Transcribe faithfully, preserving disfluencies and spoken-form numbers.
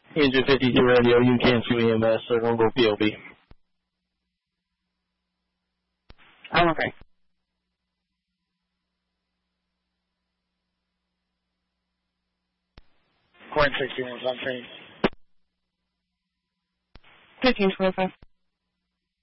Engine fifty-two radio, U K M two E M S, Circle Go P O B. I'm okay. Coin sixty-one is on train. fifteen twenty-five.